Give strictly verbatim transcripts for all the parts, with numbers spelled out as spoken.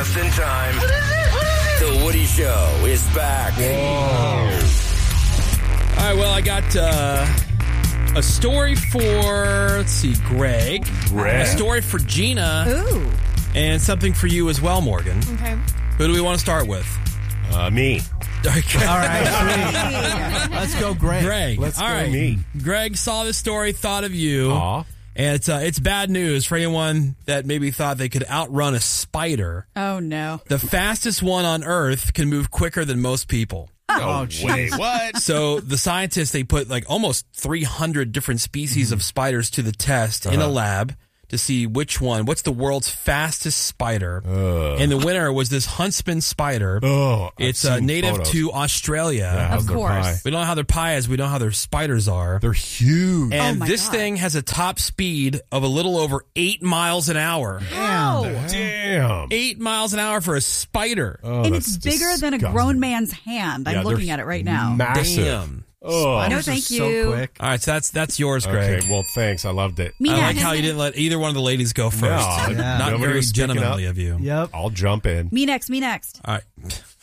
Just in time. What is it? What is it? The Woody Show is back. Whoa. All right, well, I got uh, a story for, let's see, Greg. Greg. A story for Gina. Ooh. And something for you as well, Morgan. Okay. Who do we want to start with? Uh, me. Okay. All right, sweet. Let's go, Greg. Greg. Let's All go right. me. Greg saw this story, thought of you. Aw. And it's, uh, it's bad news for anyone that maybe thought they could outrun a spider. Oh, no. The fastest one on Earth can move quicker than most people. Oh, wait, what? So the scientists, they put like almost three hundred different species of spiders to the test in a lab to see which one, what's the world's fastest spider. Uh. And the winner was this huntsman spider. Oh, I've It's uh, seen native photos. to Australia. Yeah, how's Of their course. pie? We don't know how their pie is. We don't know how their spiders are. They're huge. And Oh, my this God. thing has a top speed of a little over eight miles an hour. How? Damn. Eight miles an hour for a spider. Oh, And that's it's bigger than a disgusting. grown man's hand. I'm Yeah, looking they're at it right now. Massive. Damn. Oh. No, Spiders are thank so you. quick. All right, so that's that's yours, Greg. Okay, well, thanks. I loved it. Me I like next. how you didn't let either one of the ladies go first. No, Yeah. Not nobody very was speaking gentlemanly up. of you. Yep. I'll jump in. Me next, me next. All right.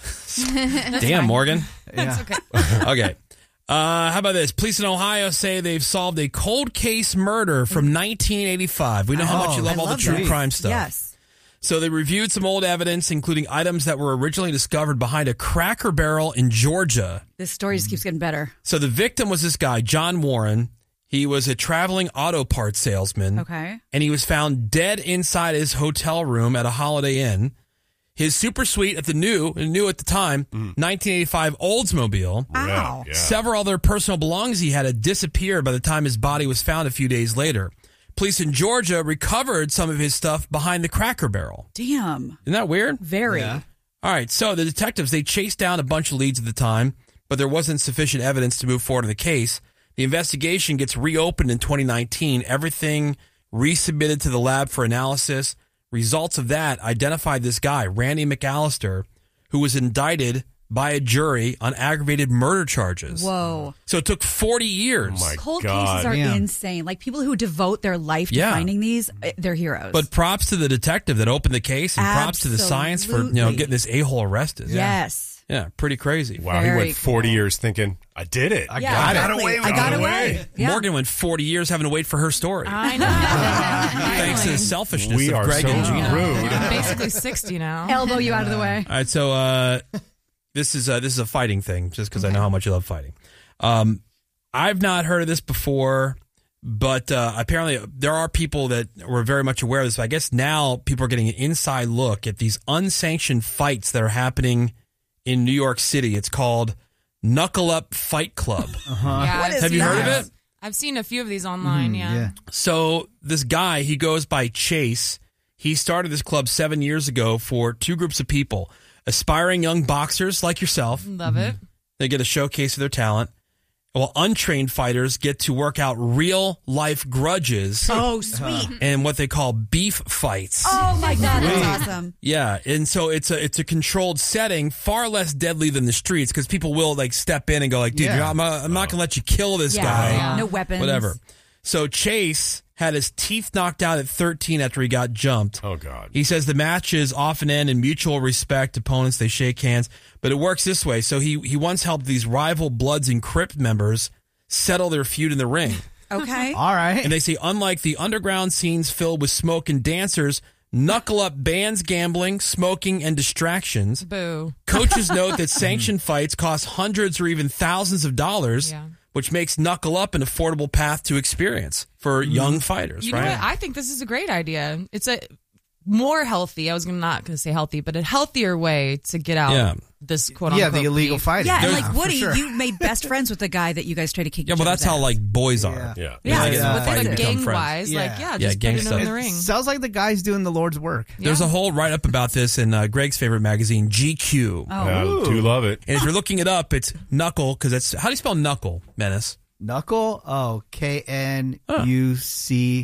Damn, Morgan. Yeah. Okay. Uh, how about this? Police in Ohio say they've solved a cold case murder from nineteen eighty-five. We know how much you Oh, love I all love the true that. crime stuff. Yes. So they reviewed some old evidence, including items that were originally discovered behind a Cracker Barrel in Georgia. This story just keeps getting better. So the victim was this guy, John Warren. He was a traveling auto parts salesman. Okay. And he was found dead inside his hotel room at a Holiday Inn. His super suite at the new, new at the time, nineteen eighty-five Oldsmobile. Ow. Yeah. Several other personal belongings he had had disappeared by the time his body was found a few days later. Police in Georgia recovered some of his stuff behind the Cracker Barrel. Damn. Isn't that weird? Very. Yeah. All right, so the detectives, they chased down a bunch of leads at the time, but there wasn't sufficient evidence to move forward in the case. The investigation gets reopened in twenty nineteen. Everything resubmitted to the lab for analysis. Results of that identified this guy, Randy McAllister, who was indicted by a jury on aggravated murder charges. Whoa. So it took forty years. Oh, my Cold God. cases are Damn. insane. Like people who devote their life to Yeah. finding these, eh, they're heroes. But props to the detective that opened the case, and props to the science for you know Absolutely. getting this a-hole arrested. yes. Yeah, pretty crazy. Wow, he Very went forty cool. years thinking, I did it. I Yeah, got exactly. away with I got it. away. Yeah. Morgan went forty years having to wait for her story. I know. Thanks to the selfishness We of are Greg so and Gina. rude. I'm basically sixty now. Elbow you out of the way. All right, so uh, this is uh, this is a fighting thing, just because I know how much you love fighting. Um, I've not heard of this before, but uh, apparently there are people that were very much aware of this. But I guess now people are getting an inside look at these unsanctioned fights that are happening in New York City. It's called Knuckle Up Fight Club. Yeah, What is Have you heard of that? it? I've seen a few of these online. yeah. Yeah. So this guy, he goes by Chase. He started this club seven years ago for two groups of people, aspiring young boxers like yourself. Love it. They get a showcase of their talent, while untrained fighters get to work out real life grudges Oh, sweet. and what they call beef fights. Oh, my God. That's awesome. Yeah, and so it's a it's a controlled setting, far less deadly than the streets, because people will like step in and go like, dude, Yeah. you're not, I'm, not, I'm not gonna let you kill this Yeah. guy. yeah. No weapons. Whatever. So Chase had his teeth knocked out at thirteen after he got jumped. Oh, God. He says the matches often end in mutual respect. Opponents, they shake hands. But it works this way. So he, he once helped these rival Bloods and Crip members settle their feud in the ring. Okay. All right. And they say, unlike the underground scenes filled with smoke and dancers, Knuckle Up bans gambling, smoking, and distractions. Boo. Coaches note that sanctioned fights cost hundreds or even thousands of dollars, Yeah. which makes Knuckle Up an affordable path to experience for young fighters, You know right? what? I think this is a great idea. It's a more healthy. I was gonna- not going to say healthy, but a healthier way to get out Yeah. this quote yeah, unquote the illegal beef. fighting. Yeah, and There's- like for Woody, sure. you made best friends with the guy that you guys tried to kick Yeah, each well, that's other's how ass. like boys are. Yeah. Yeah. Yeah, Like, it's in a what fight, they you do. become Gang friends. wise, like Yeah. yeah, Yeah, just gang put it stuff. in the It ring. sounds like the guy's doing the Lord's work. There's a whole write up about this in uh, Greg's favorite magazine, G Q. Oh. I do love it. And if you're looking it up, it's knuckle because it's how do you spell knuckle, Menace? Knuckle. Oh, K N U C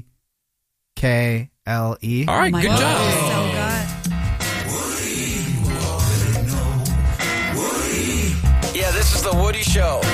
K L E. All right, Oh my good God, job. that is so good. Yeah, this is The Woody Show.